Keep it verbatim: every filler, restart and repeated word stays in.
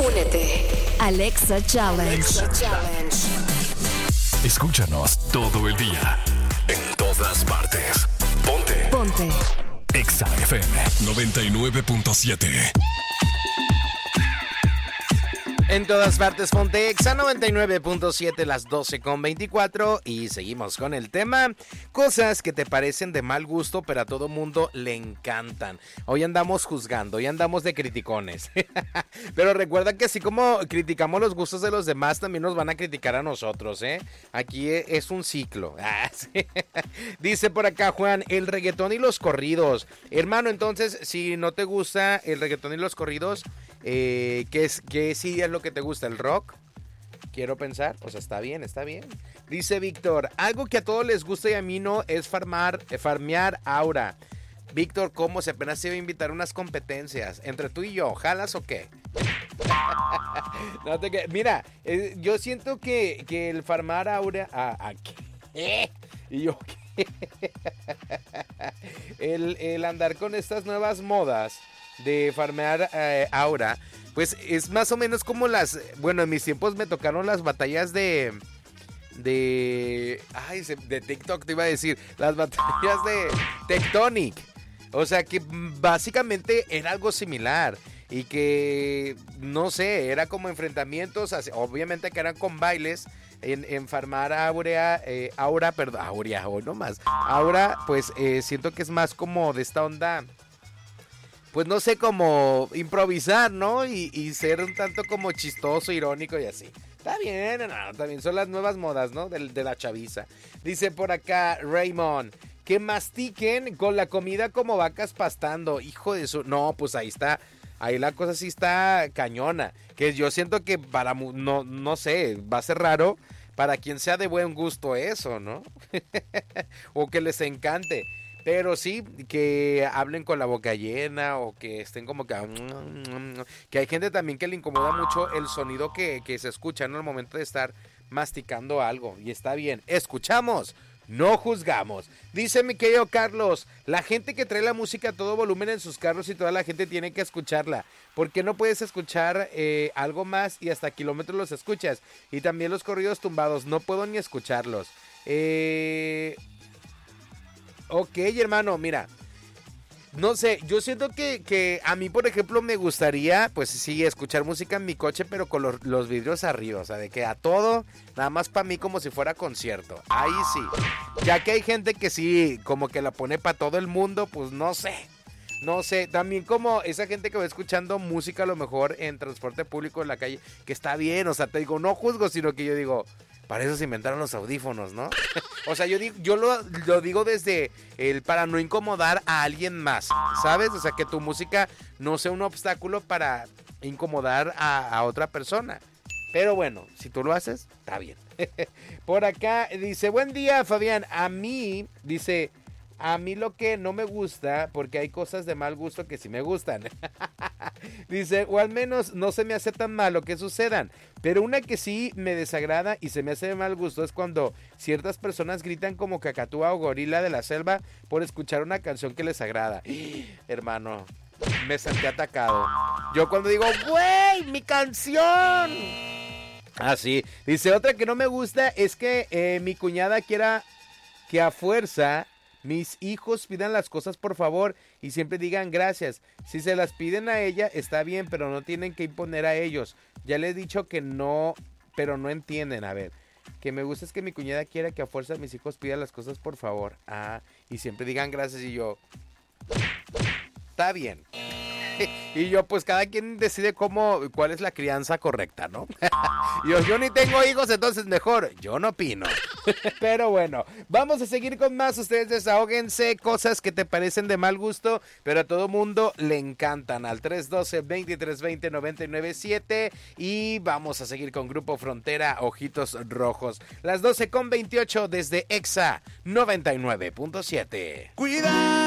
Únete. Alexa Challenge. Alexa Challenge. Escúchanos todo el día. En todas partes. Ponte. Ponte. Exa F M noventa y nueve punto siete. En todas partes, ponte Exa noventa y nueve punto siete, las doce con veinticuatro. Y seguimos con el tema: cosas que te parecen de mal gusto, pero a todo mundo le encantan. Hoy andamos juzgando, hoy andamos de criticones. Pero recuerda que así como criticamos los gustos de los demás, también nos van a criticar a nosotros, ¿eh? Aquí es un ciclo. Ah, sí. Dice por acá Juan, el reggaetón y los corridos. Hermano, entonces, si no te gusta el reggaetón y los corridos, eh, ¿qué es, qué sí es lo que te gusta? ¿El rock? Quiero pensar, pues está bien, está bien. Dice Víctor, algo que a todos les gusta y a mí no es farmar, eh, farmear aura. Víctor, ¿cómo? Se apenas se iba a invitar unas competencias entre tú y yo, ¿jalas o qué? No te, mira, eh, yo siento que, que el farmar aura... ¿A, a qué? Y yo, ¿qué? el, el andar con estas nuevas modas de farmear eh, aura, pues es más o menos como las... Bueno, en mis tiempos me tocaron las batallas de... De... Ay, de TikTok te iba a decir. Las batallas de Tectonic. O sea que básicamente era algo similar. Y que, no sé, era como enfrentamientos. Obviamente que eran con bailes. En, en farmar Aurea, eh, Aura, perdón, Aurea, hoy no más. Aura, pues eh, siento que es más como de esta onda... Pues no sé, como improvisar, ¿no? Y, y ser un tanto como chistoso, irónico y así. Está bien, no, también son las nuevas modas, ¿no? De, de la chaviza. Dice por acá Raymond, que mastiquen con la comida como vacas pastando. Hijo de su... No, pues ahí está. Ahí la cosa sí está cañona. Que yo siento que para... No, no sé, va a ser raro para quien sea de buen gusto eso, ¿no? O que les encante. Pero sí, que hablen con la boca llena o que estén como que... Que hay gente también que le incomoda mucho el sonido que, que se escucha, ¿no? Al momento de estar masticando algo. Y está bien. Escuchamos, no juzgamos. Dice mi querido Carlos, la gente que trae la música a todo volumen en sus carros y toda la gente tiene que escucharla. ¿Por qué no puedes escuchar eh, algo más y hasta kilómetros los escuchas? Y también los corridos tumbados, no puedo ni escucharlos. Eh... Ok, hermano, mira, no sé, yo siento que, que a mí, por ejemplo, me gustaría, pues sí, escuchar música en mi coche, pero con los, los vidrios arriba, o sea, de que a todo, nada más para mí como si fuera concierto, ahí sí, ya que hay gente que sí, como que la pone para todo el mundo, pues no sé, no sé, también como esa gente que va escuchando música a lo mejor en transporte público en la calle, que está bien, o sea, te digo, no juzgo, sino que yo digo... Para eso se inventaron los audífonos, ¿no? O sea, yo digo, yo lo, lo digo desde el para no incomodar a alguien más, ¿sabes? O sea, que tu música no sea un obstáculo para incomodar a, a otra persona. Pero bueno, si tú lo haces, está bien. Por acá dice, buen día, Fabián. A mí, dice, a mí lo que no me gusta, porque hay cosas de mal gusto que sí me gustan. Dice, o al menos no se me hace tan malo que sucedan. Pero una que sí me desagrada y se me hace de mal gusto es cuando ciertas personas gritan como cacatúa o gorila de la selva por escuchar una canción que les agrada. Hermano, me sentí atacado. Yo cuando digo, ¡güey, mi canción! Ah, sí. Dice, otra que no me gusta es que eh, mi cuñada quiera que a fuerza... Mis hijos pidan las cosas por favor y siempre digan gracias. Si se las piden a ella está bien, pero no tienen que imponer a ellos. Ya les he dicho que no, pero no entienden. A ver, que me gusta es que mi cuñada quiera que a fuerza mis hijos pidan las cosas por favor. Ah, y siempre digan gracias y yo... Está bien. Y yo, pues cada quien decide cómo, cuál es la crianza correcta, ¿no? yo, yo ni tengo hijos, entonces mejor, yo no opino. Pero bueno, vamos a seguir con más. Ustedes desahóguense, cosas que te parecen de mal gusto, pero a todo mundo le encantan. Al tres uno dos, dos tres dos cero, nueve nueve siete. Y vamos a seguir con Grupo Frontera, Ojitos Rojos. Las doce con veintiocho desde Exa noventa y nueve punto siete. Cuidado.